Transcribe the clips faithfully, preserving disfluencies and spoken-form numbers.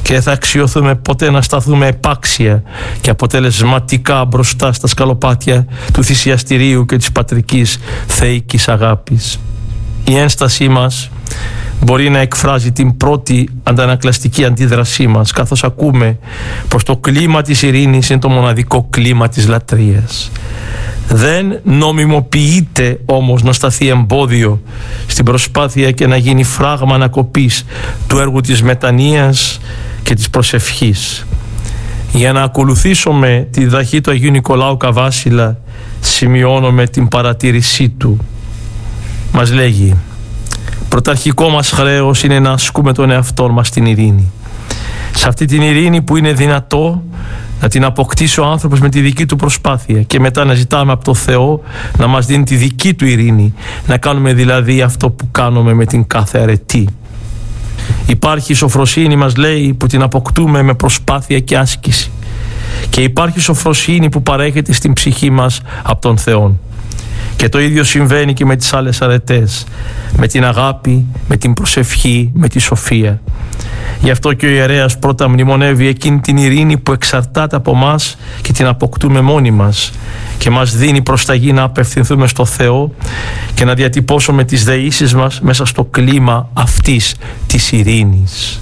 και δεν θα αξιωθούμε ποτέ να σταθούμε επάξια και αποτελεσματικά μπροστά στα σκαλοπάτια του θυσιαστηρίου και της πατρικής θεϊκής αγάπης. Η ένστασή μας μπορεί να εκφράζει την πρώτη αντανακλαστική αντίδρασή μας, καθώς ακούμε πως το κλίμα της ειρήνης είναι το μοναδικό κλίμα της λατρείας. Δεν νομιμοποιείται όμως να σταθεί εμπόδιο στην προσπάθεια και να γίνει φράγμα ανακοπής του έργου της μετανοίας και της προσευχής. Για να ακολουθήσουμε τη διδαχή του Αγίου Νικολάου Καβάσιλα, σημειώνουμε την παρατήρησή του. Μας λέγει: πρωταρχικό μας χρέος είναι να ασκούμε τον εαυτό μας στην ειρήνη. Σε αυτή την ειρήνη που είναι δυνατό να την αποκτήσει ο άνθρωπος με τη δική του προσπάθεια και μετά να ζητάμε από το Θεό να μας δίνει τη δική του ειρήνη, να κάνουμε δηλαδή αυτό που κάνουμε με την κάθε αρετή. Υπάρχει η σοφροσύνη, μας λέει, που την αποκτούμε με προσπάθεια και άσκηση, και υπάρχει η σοφροσύνη που παρέχεται στην ψυχή μας από τον Θεό. Και το ίδιο συμβαίνει και με τις άλλες αρετές, με την αγάπη, με την προσευχή, με τη σοφία. Γι' αυτό και ο ιερέας πρώτα μνημονεύει εκείνη την ειρήνη που εξαρτάται από μας και την αποκτούμε μόνοι μας και μας δίνει προσταγή να απευθυνθούμε στο Θεό και να διατυπώσουμε τις δεήσεις μας μέσα στο κλίμα αυτής της ειρήνης.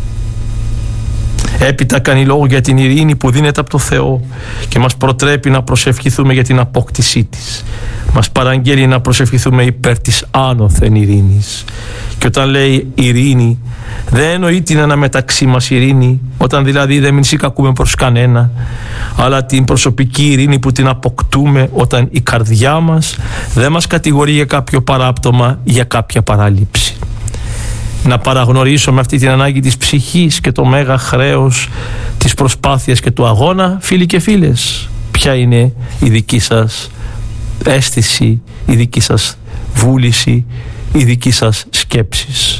Έπειτα κάνει λόγο για την ειρήνη που δίνεται από το Θεό και μας προτρέπει να προσευχηθούμε για την απόκτησή της. Μας παραγγέλει να προσευχηθούμε υπέρ της άνωθεν ειρήνης. Και όταν λέει ειρήνη, δεν εννοεί την αναμεταξύ μας ειρήνη, όταν δηλαδή δεν μην σηκακούμε προς κανένα, αλλά την προσωπική ειρήνη που την αποκτούμε όταν η καρδιά μας δεν μας κατηγορεί για κάποιο παράπτωμα, για κάποια παράληψη. Να παραγνωρίσουμε αυτή την ανάγκη της ψυχής και το μέγα χρέος της προσπάθειας και του αγώνα. Φίλοι και φίλες, ποια είναι η δική σας αίσθηση, η δική σας βούληση, η δική σας σκέψης?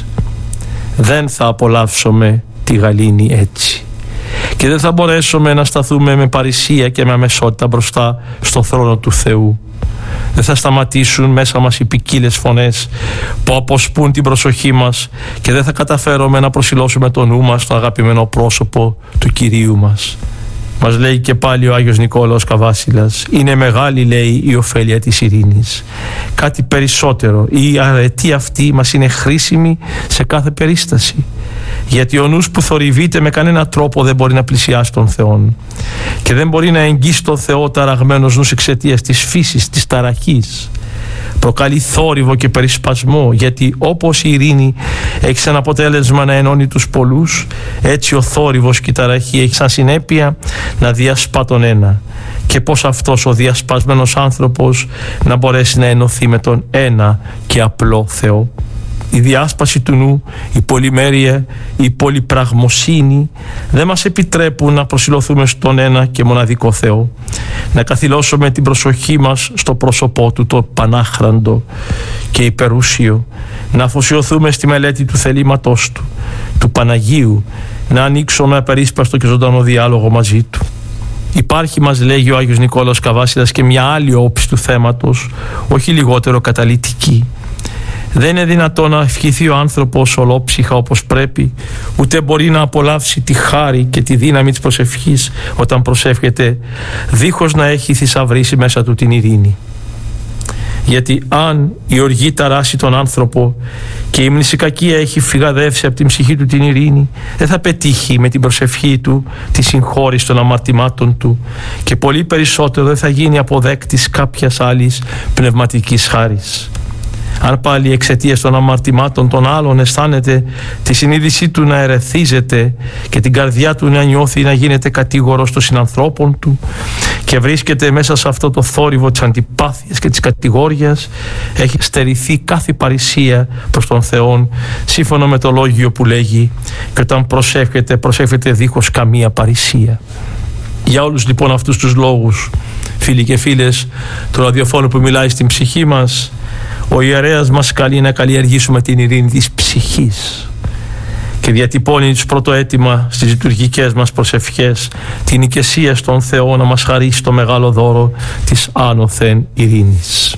Δεν θα απολαύσουμε τη γαλήνη έτσι και δεν θα μπορέσουμε να σταθούμε με παρησία και με αμεσότητα μπροστά στο θρόνο του Θεού. Δεν θα σταματήσουν μέσα μας οι ποικίλες φωνές που αποσπούν την προσοχή μας και δεν θα καταφέρουμε να προσιλώσουμε το νου μας στο αγαπημένο πρόσωπο του Κυρίου μας. Μας λέει και πάλι ο Άγιος Νικόλαος Καβάσιλας: είναι μεγάλη, λέει, η ωφέλεια της ειρήνης. Κάτι περισσότερο, η αρετή αυτή μας είναι χρήσιμη σε κάθε περίσταση, γιατί ο νους που θορυβείται με κανένα τρόπο δεν μπορεί να πλησιάσει τον Θεό και δεν μπορεί να εγγύσει τον Θεό ταραγμένος νους εξαιτίας της φύσης, της ταραχής. Προκαλεί θόρυβο και περισπασμό, γιατί όπως η ειρήνη έχει σαν αποτέλεσμα να ενώνει τους πολλούς, έτσι ο θόρυβος και η ταραχή έχει σαν συνέπεια να διασπά τον ένα. Και πώς αυτός ο διασπασμένος άνθρωπος να μπορέσει να ενωθεί με τον ένα και απλό Θεό? Η διάσπαση του νου, η πολυμέρεια, η πολυπραγμοσύνη δεν μας επιτρέπουν να προσιλωθούμε στον ένα και μοναδικό Θεό, να καθυλώσουμε την προσοχή μας στο πρόσωπό Του, το πανάχραντο και υπερούσιο, να αφοσιωθούμε στη μελέτη του θελήματός Του, του Παναγίου, να ανοίξουμε απερίσπαστο και ζωντανό διάλογο μαζί Του. Υπάρχει, μας λέγει ο Άγιος Νικόλαος Καβάσιλας, και μια άλλη όψη του θέματος, όχι λιγότερο καταλυτική. Δεν είναι δυνατό να ευχηθεί ο άνθρωπος ολόψυχα όπως πρέπει, ούτε μπορεί να απολαύσει τη χάρη και τη δύναμη της προσευχής όταν προσεύχεται, δίχως να έχει θησαυρίσει μέσα του την ειρήνη. Γιατί αν η οργή ταράσει τον άνθρωπο και η μνησικακία έχει φυγαδεύσει από την ψυχή του την ειρήνη, δεν θα πετύχει με την προσευχή του τη συγχώρηση των αμαρτημάτων του και πολύ περισσότερο δεν θα γίνει αποδέκτης κάποιας άλλης πνευματικής χάρης. Αν πάλι εξαιτίας των αμαρτημάτων των άλλων αισθάνεται τη συνείδησή του να ερεθίζεται και την καρδιά του να νιώθει να γίνεται κατήγορος των συνανθρώπων του και βρίσκεται μέσα σε αυτό το θόρυβο της αντιπάθειας και της κατηγόριας, έχει στερηθεί κάθε παρησία προς τον Θεό, σύμφωνα με το λόγιο που λέγει: και όταν προσεύχεται, προσεύχεται δίχως καμία παρησία. Για όλους λοιπόν αυτούς τους λόγους, φίλοι και φίλες του ραδιοφώνου που μιλάει στην ψυχή μας, ο ιερέας μας καλεί να καλλιεργήσουμε την ειρήνη της ψυχής και διατυπώνει τους πρώτο αίτημα στις λειτουργικές μας προσευχές, την οικεσία στον Θεό να μας χαρίσει το μεγάλο δώρο της άνωθεν ειρήνης.